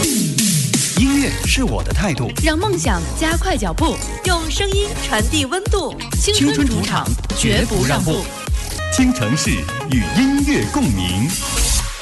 音乐是我的态度， 让梦想加快脚步， 用声音传递温度。 青春主场，绝不让步。 倾城市与音乐共鸣。